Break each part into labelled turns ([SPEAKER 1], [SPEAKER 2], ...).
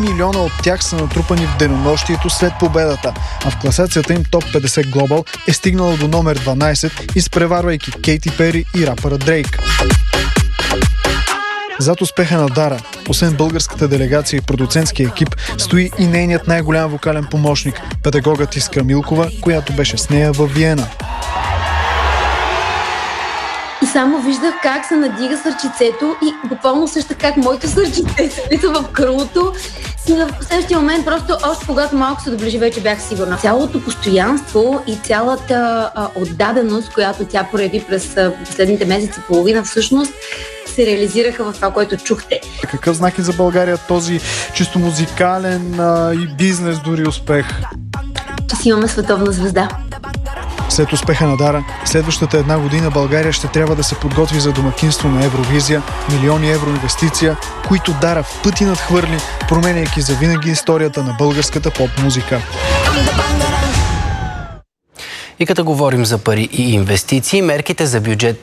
[SPEAKER 1] милиона от тях са натрупани в денонощието след победата, а в класацията им Топ 50 Global е стигнала до номер 12, изпреварвайки Кейти Пери и рапъра Дрейк. Зад успеха на Дара, освен българската делегация и продуцентския екип, стои и нейният най-голям вокален помощник, педагогът Искра Милкова, която беше с нея във Виена.
[SPEAKER 2] И само виждах как се надига сърчицето и буквално съща как моето сърчице се влиза в крилото. И в следващия момент, просто още когато малко се доближи, вече бях сигурна. Цялото постоянство и цялата отдаденост, която тя прояви през последните месеци и половина, всъщност се реализираха в това, което чухте.
[SPEAKER 1] Какъв знак е за България този чисто музикален и бизнес дори успех?
[SPEAKER 2] Че си имаме световна звезда.
[SPEAKER 1] След успеха на Дара, следващата една година България ще трябва да се подготви за домакинство на Евровизия, милиони евро инвестиция, които Дара в пъти надхвърли, променяйки завинаги историята на българската поп-музика.
[SPEAKER 3] И като говорим за пари и инвестиции, мерките за бюджет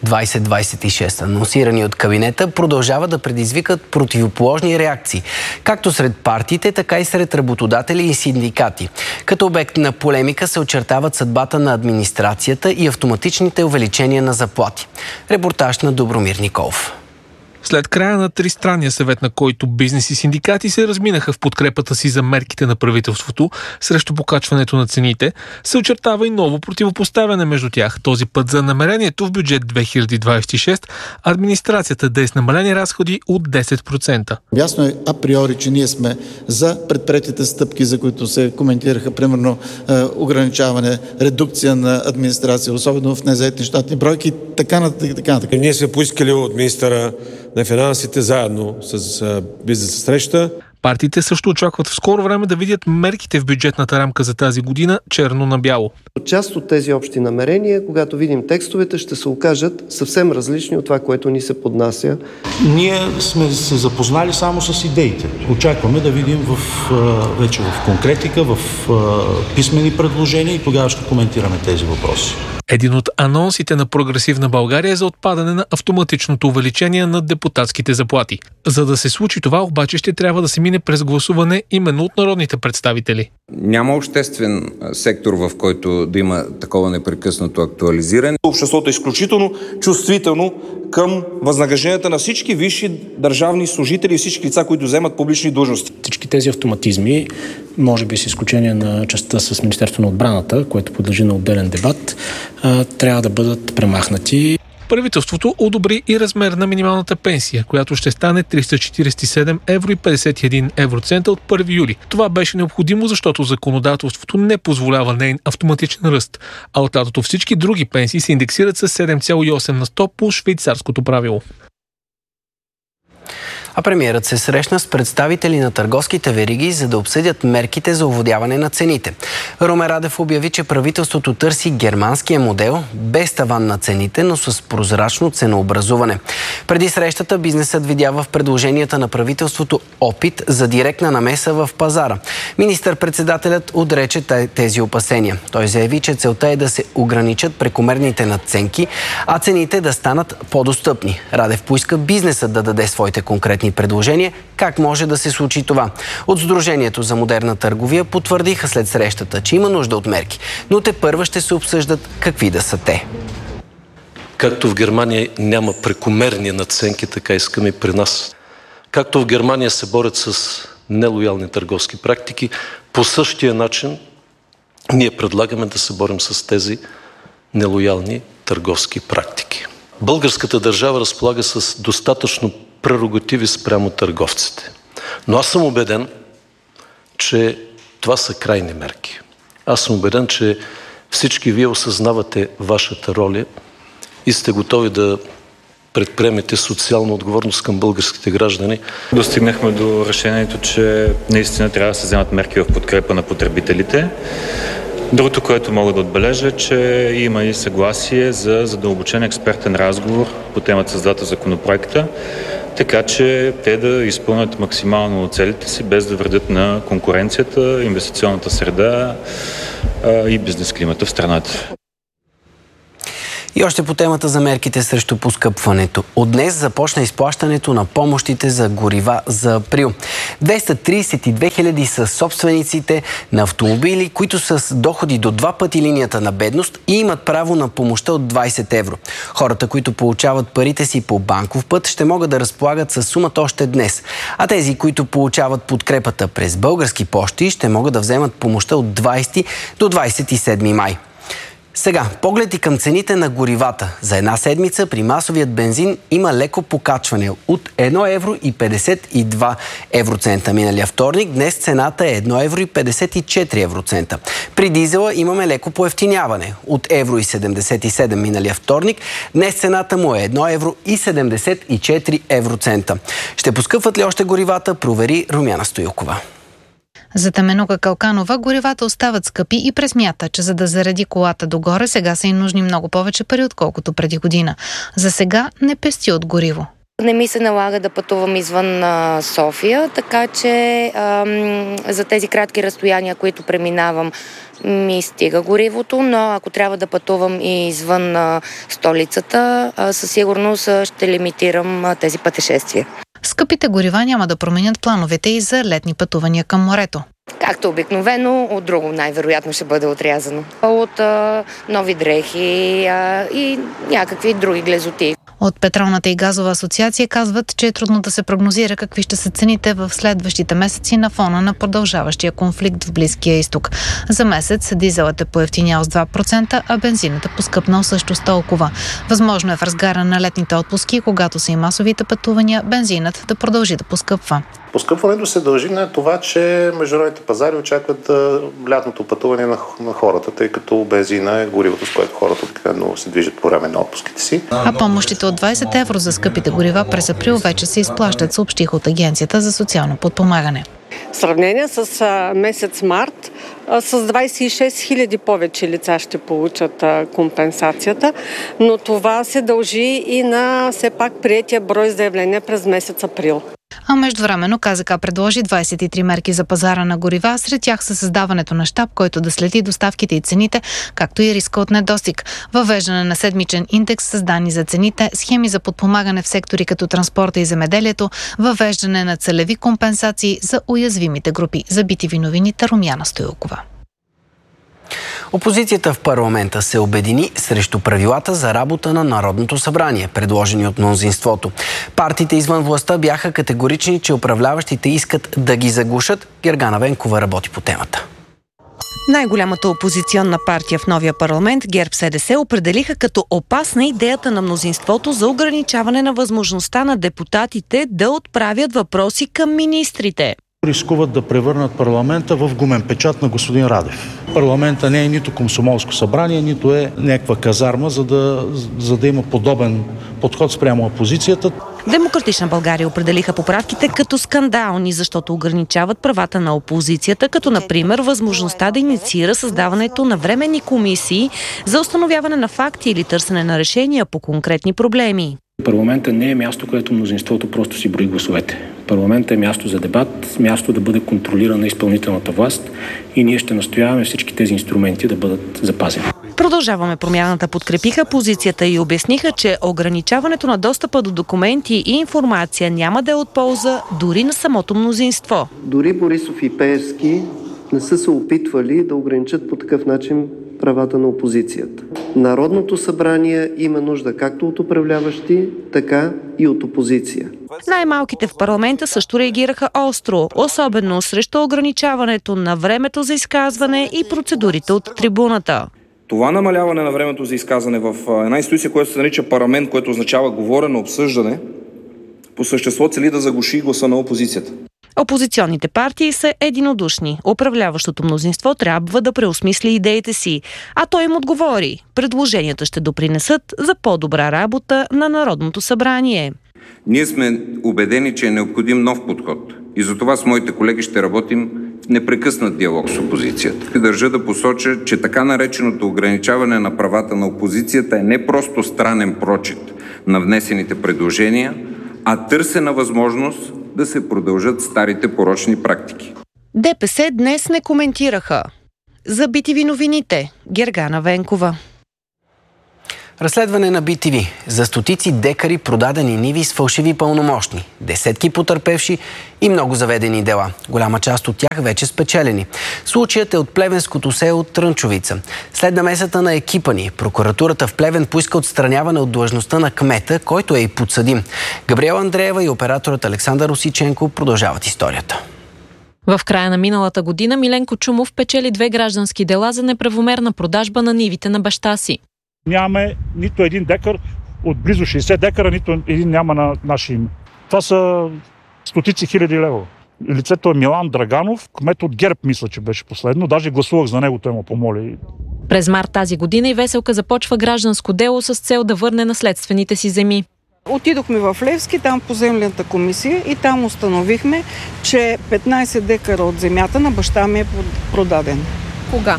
[SPEAKER 3] 2026, анонсирани от кабинета, продължават да предизвикат противоположни реакции, както сред партиите, така и сред работодатели и синдикати. Като обект на полемика се очертават съдбата на администрацията и автоматичните увеличения на заплати. Репортаж на Добромир Николов.
[SPEAKER 4] След края на тристранния съвет, на който бизнес и синдикати се разминаха в подкрепата си за мерките на правителството срещу покачването на цените, се очертава и ново противопоставяне между тях. Този път за намерението в бюджет 2026 администрацията да е с намалени разходи от 10%.
[SPEAKER 5] Ясно е априори, че ние сме за предприетите стъпки, за които се коментираха, примерно ограничаване, редукция на администрация, особено в незаетни щатни бройки, така нататък.
[SPEAKER 6] Ние сме поискали от министъра на финансите заедно с бизнес среща.
[SPEAKER 4] Партиите също очакват в скоро време да видят мерките в бюджетната рамка за тази година черно на бяло.
[SPEAKER 7] Част от тези общи намерения, когато видим текстовете, ще се окажат съвсем различни от това, което ни се поднася.
[SPEAKER 8] Ние сме се запознали само с идеите. Очакваме да видим вече в конкретика, в писмени предложения и тогава ще коментираме тези въпроси.
[SPEAKER 4] Един от анонсите на Прогресивна България е за отпадане на автоматичното увеличение на депутатските заплати. За да се случи това, обаче ще трябва да се мине през гласуване именно от народните представители.
[SPEAKER 9] Няма обществен сектор, в който да има такова непрекъснато актуализиране.
[SPEAKER 10] Обществото е изключително чувствително към възнагражденията на всички висши държавни служители и всички лица, които вземат публични длъжности.
[SPEAKER 11] Всички тези автоматизми, може би с изключение на частта с Министерството на отбраната, което подлежи на отделен дебат, трябва да бъдат премахнати.
[SPEAKER 4] Правителството одобри и размер на минималната пенсия, която ще стане 347 евро и 51 евроцента от 1 юли. Това беше необходимо, защото законодателството не позволява нейн автоматичен ръст, а от лятото всички други пенсии се индексират с 7,8 на 100 по швейцарското правило.
[SPEAKER 3] А премиерът се срещна с представители на търговските вериги, за да обсъдят мерките за овладяване на цените. Румен Радев обяви, че правителството търси германския модел без таван на цените, но с прозрачно ценообразуване. Преди срещата бизнесът видя в предложенията на правителството опит за директна намеса в пазара. Министър-председателят отрече тези опасения. Той заяви, че целта е да се ограничат прекомерните надценки, а цените да станат по-достъпни. Радев поиска бизнесът да даде своите конкретни предложения как може да се случи това. От Сдружението за модерна търговия потвърдиха след срещата, че има нужда от мерки, но тепърва ще се обсъждат какви да са те.
[SPEAKER 12] Както в Германия няма прекомерни надценки, така искаме и при нас. Както в Германия се борят с нелоялни търговски практики, по същия начин ние предлагаме да се борим с тези нелоялни търговски практики. Българската държава разполага с достатъчно прерогативи спрямо търговците. Но аз съм убеден, че това са крайни мерки. Аз съм убеден, че всички вие осъзнавате вашата роля и сте готови да предприемете социална отговорност към българските граждани.
[SPEAKER 13] Достигнахме до решението, че наистина трябва да се вземат мерки в подкрепа на потребителите. Другото, което мога да отбележа, е, че има и съгласие за задълбочен експертен разговор по темата с двата законопроекта, така че те да изпълнят максимално целите си, без да вредят на конкуренцията, инвестиционната среда и бизнес климата в страната.
[SPEAKER 3] И още по темата за мерките срещу поскъпването. От днес започна изплащането на помощите за горива за април. 232 хиляди са собствениците на автомобили, които са с доходи до 2 пъти линията на бедност и имат право на помощта от 20 евро. Хората, които получават парите си по банков път, ще могат да разполагат със сумата още днес. А тези, които получават подкрепата през български пощи, ще могат да вземат помощта от 20 до 27 май. Сега, поглед и към цените на горивата. За една седмица при масовият бензин има леко покачване от 1 евро и 52 евроцента миналия вторник. Днес цената е 1 евро и 54 евроцента. При дизела имаме леко поевтиняване от евро и 77 миналия вторник. Днес цената му е 1 евро и 74 евроцента. Ще поскъпват ли още горивата, провери Румяна Стоилкова.
[SPEAKER 14] За Теменука Калканова горивата остават скъпи и пресмята, че за да зареди колата догоре, сега са и нужни много повече пари, отколкото преди година. За сега не пести от гориво.
[SPEAKER 15] Не ми се налага да пътувам извън София, така че за тези кратки разстояния, които преминавам, ми стига горивото, но ако трябва да пътувам и извън столицата, със сигурност ще лимитирам тези пътешествия.
[SPEAKER 14] Скъпите горива няма да променят плановете и за летни пътувания към морето.
[SPEAKER 15] Както обикновено, от друго най-вероятно ще бъде отрязано. От нови дрехи и някакви други глезоти.
[SPEAKER 14] От Петролната и газова асоциация казват, че е трудно да се прогнозира какви ще са цените в следващите месеци на фона на продължаващия конфликт в Близкия изток. За месец дизелът е поевтинял с 2%, а бензинът е поскъпнал също с толкова. Възможно е в разгара на летните отпуски, когато са и масовите пътувания, бензинът да продължи да поскъпва.
[SPEAKER 16] Поскъпването се дължи на това, че международните пазари очакват лятното пътуване на хората, тъй като бензина е горивото, с което хората обикновено се движат по време на отпуските си.
[SPEAKER 14] А помощите от 20 евро за скъпите горива през април вече се изплащат, съобщиха от Агенцията за социално подпомагане.
[SPEAKER 17] В сравнение с месец март, с 26 хиляди повече лица ще получат компенсацията, но това се дължи и на все пак приетия брой заявления през месец април.
[SPEAKER 14] А междувременно КЗК предложи 23 мерки за пазара на горива. Сред тях са създаването на щаб, който да следи доставките и цените, както и риска от недостиг. Въвеждане на седмичен индекс с данни за цените, схеми за подпомагане в сектори като транспорта и земеделието, въвеждане на целеви компенсации за уязвимите групи. За BTV новините Румяна Стоилкова.
[SPEAKER 3] Опозицията в парламента се обедини срещу правилата за работа на Народното събрание, предложени от мнозинството. Партиите извън властта бяха категорични, че управляващите искат да ги заглушат. Гергана Венкова работи по темата.
[SPEAKER 18] Най-голямата опозиционна партия в новия парламент, ГЕРБ-СДС, определиха като опасна идеята на мнозинството за ограничаване на възможността на депутатите да отправят въпроси към министрите.
[SPEAKER 8] Рискуват да превърнат парламента в гумен печат на господин Радев. Парламента не е нито комсомолско събрание, нито е някаква казарма, за да има подобен подход спрямо опозицията.
[SPEAKER 18] Демократична България определиха поправките като скандални, защото ограничават правата на опозицията, като например възможността да инициира създаването на временни комисии за установяване на факти или търсене на решения по конкретни проблеми.
[SPEAKER 11] Парламентът не е място, където мнозинството просто си брои гласовете. Парламентът е място за дебат, място да бъде контролирана изпълнителната власт и ние ще настояваме всички тези инструменти да бъдат запазени.
[SPEAKER 18] Продължаваме промяната подкрепиха позицията и обясниха, че ограничаването на достъпа до документи и информация няма да е от полза дори на самото мнозинство.
[SPEAKER 7] Дори Борисов и Пеевски не са се опитвали да ограничат по такъв начин правата на опозицията. Народното събрание има нужда както от управляващи, така и от опозиция.
[SPEAKER 18] Най-малките в парламента също реагираха остро, особено срещу ограничаването на времето за изказване и процедурите от трибуната.
[SPEAKER 10] Това намаляване на времето за изказване в една институция, която се нарича парламент, което означава говорене, обсъждане, по същество цели да заглуши гласа на опозицията.
[SPEAKER 18] Опозиционните партии са единодушни. Управляващото мнозинство трябва да преосмисли идеите си. А той им отговори. Предложенията ще допринесат за по-добра работа на Народното събрание.
[SPEAKER 9] Ние сме убедени, че е необходим нов подход. И за това с моите колеги ще работим в непрекъснат диалог с опозицията. Държа да посоча, че така нареченото ограничаване на правата на опозицията е не просто странен прочит на внесените предложения, а търсена възможност да се продължат старите порочни практики.
[SPEAKER 18] ДПС днес не коментираха. За BTV новините, Гергана Венкова.
[SPEAKER 3] Разследване на BTV за стотици декари продадени ниви с фалшиви пълномощни, десетки потърпевши и много заведени дела. Голяма част от тях вече спечелени. Случаят е от плевенското село Трънчовица. След намесата на екипа ни, прокуратурата в Плевен поиска отстраняване от длъжността на кмета, който е и подсъдим. Габриела Андреева и операторът Александър Осиченко продължават историята.
[SPEAKER 19] В края на миналата година Миленко Чумов печели 2 граждански дела за неправомерна продажба на нивите на баща си.
[SPEAKER 20] Нямаме нито един декар от близо 60 декара, нито един няма на наше име. Това са стотици хиляди лева. Лицето е Милан Драганов, кмет от ГЕРБ, мисля, че беше последно. Даже гласувах за него, той ме помоли.
[SPEAKER 19] През март тази година и Веселка започва гражданско дело с цел да върне наследствените си земи.
[SPEAKER 21] Отидохме в Левски, там по землената комисия и там установихме, че 15 декара от земята на баща ми е продаден.
[SPEAKER 19] Кога?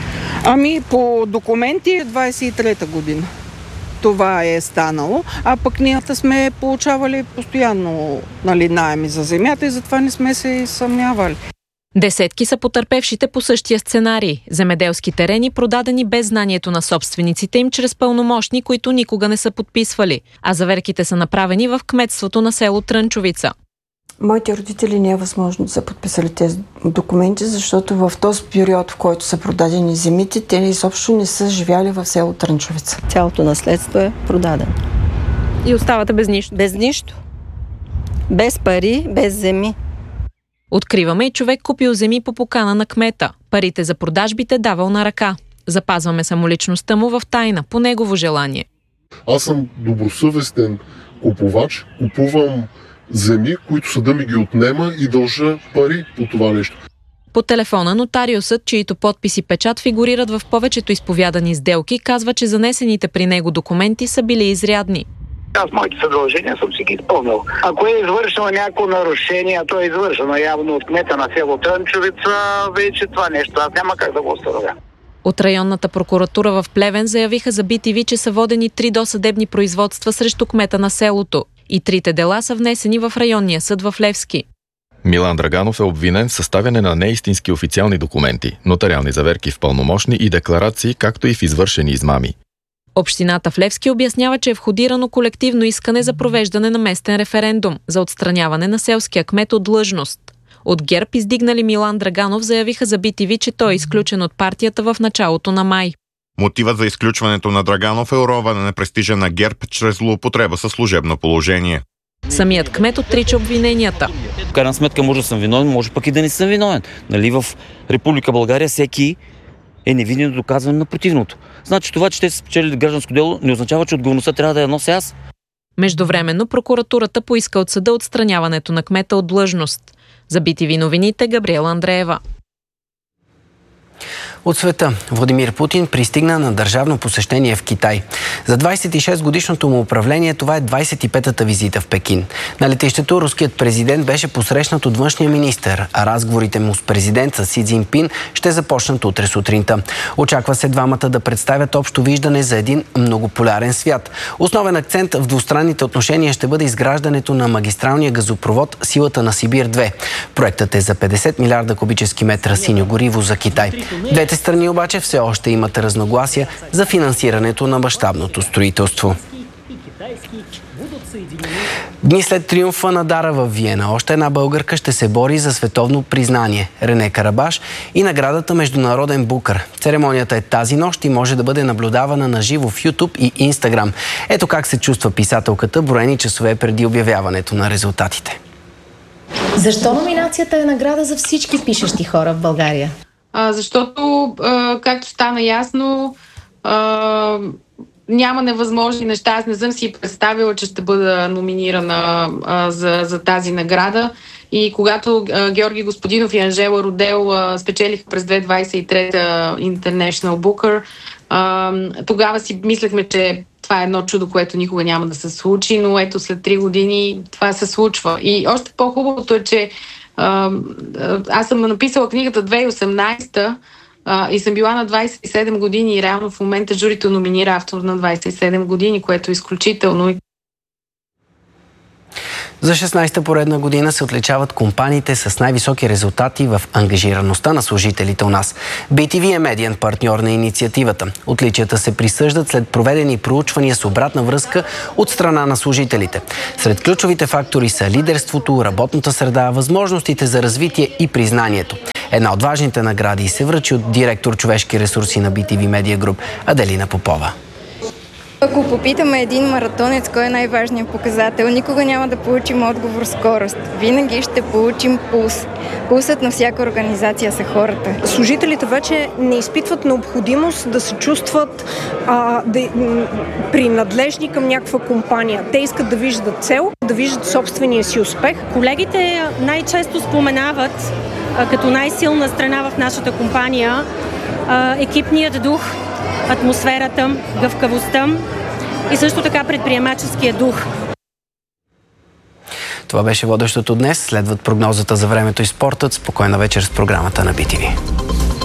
[SPEAKER 21] По документи 23-та година. Това е станало, а пък ние сме получавали постоянно наеми за земята и затова не сме се съмнявали.
[SPEAKER 19] Десетки са потърпевшите по същия сценарий. Земеделски терени, продадени без знанието на собствениците им чрез пълномощни, които никога не са подписвали. А заверките са направени в кметството на село Трънчовица.
[SPEAKER 22] Моите родители не е възможно да са подписали тези документи, защото в този период, в който са продадени земите, те изобщо не са живяли в село Трънчовица.
[SPEAKER 23] Цялото наследство е продадено.
[SPEAKER 19] И оставате без нищо?
[SPEAKER 23] Без нищо. Без пари, без земи.
[SPEAKER 19] Откриваме и човек купил земи по покана на кмета. Парите за продажбите давал на ръка. Запазваме самоличността му в тайна, по негово желание.
[SPEAKER 24] Аз съм добросъвестен купувач, купувам земи, които съда ми ги отнема и дължа пари по това нещо.
[SPEAKER 19] По телефона нотариусът, чието подпис и печат фигурират в повечето изповядани сделки, казва, че занесените при него документи са били изрядни.
[SPEAKER 25] Аз моите съдължения съм си ги изпълнил. Ако е извършено някакво нарушение, то е извършено явно от кмета на село Трънчовица, вече това нещо аз няма как да го установя.
[SPEAKER 19] От районната прокуратура в Плевен заявиха за BTV, че са водени 3 досъдебни производства срещу кмета на селото. И 3 дела са внесени в районния съд в Левски.
[SPEAKER 26] Милан Драганов е обвинен в съставяне на неистински официални документи, нотариални заверки в пълномощни и декларации, както и в извършени измами.
[SPEAKER 19] Общината в Левски обяснява, че е входирано колективно искане за провеждане на местен референдум за отстраняване на селския кмет от длъжност. От ГЕРБ издигнали Милан Драганов заявиха за BTV, че той е изключен от партията в началото на май.
[SPEAKER 27] Мотивът за изключването на Драганов е уронване на престижа на ГЕРБ чрез злоупотреба със служебно положение.
[SPEAKER 19] Самият кмет отрича обвиненията.
[SPEAKER 28] В крайна сметка може да съм виновен, може пък и да не съм виновен. В Република България всеки е невинен до доказване на противното. Значи това, че те са спечелили гражданско дело, не означава, че отговорността трябва да я нося аз.
[SPEAKER 19] Междувременно прокуратурата поиска от съда отстраняването на кмета от длъжност. За BTV новините Габриела Андреева.
[SPEAKER 3] От света Владимир Путин пристигна на държавно посещение в Китай. За 26-годишното му управление това е 25-та визита в Пекин. На летището руският президент беше посрещнат от външния министър, а разговорите му с президента Си Цзинпин ще започнат утре сутринта. Очаква се двамата да представят общо виждане за един многополярен свят. Основен акцент в двустранните отношения ще бъде изграждането на магистралния газопровод Силата на Сибир-2. Проектът е за 50 милиарда кубически метра синьо гориво за Китай. Двете страни обаче все още имат разногласия за финансирането на мащабното строителство. Дни след триумфа на Дара във Виена, още една българка ще се бори за световно признание – Рене Карабаш и наградата Международен букър. Церемонията е тази нощ и може да бъде наблюдавана на живо в YouTube и Instagram. Ето как се чувства писателката броени часове преди обявяването на резултатите.
[SPEAKER 29] Защо номинацията е награда за всички пишещи хора в България?
[SPEAKER 30] Защото, както стана ясно, няма невъзможни неща. Аз не съм си представила, че ще бъда номинирана за тази награда. И когато Георги Господинов и Анжела Родел спечелиха през 2023 International Booker, тогава си мислехме, че това е едно чудо, което никога няма да се случи, но ето след 3 години това се случва. И още по-хубавото е, че аз съм написала книгата 2018 и съм била на 27 години и реално в момента журито номинира автор на 27 години, което е изключително.
[SPEAKER 3] За 16-та поредна година се отличават компаниите с най-високи резултати в ангажираността на служителите у нас. BTV е медиен партньор на инициативата. Отличията се присъждат след проведени проучвания с обратна връзка от страна на служителите. Сред ключовите фактори са лидерството, работната среда, възможностите за развитие и признанието. Една от важните награди се връчи от директор човешки ресурси на BTV Media Group Аделина Попова.
[SPEAKER 1] Ако попитаме един маратонец кой е най-важният показател, никога няма да получим отговор скорост. Винаги ще получим пулс. Пулсът на всяка организация са хората.
[SPEAKER 2] Служителите вече не изпитват необходимост да се чувстват принадлежни към някаква компания. Те искат да виждат цел, да виждат собствения си успех.
[SPEAKER 4] Колегите най-често споменават като най-силна страна в нашата компания екипният дух, атмосферата, гъвкавостта и също така предприемаческия дух.
[SPEAKER 3] Това беше водещото днес. Следват прогнозата за времето и спортът. Спокойна вечер с програмата на BTV.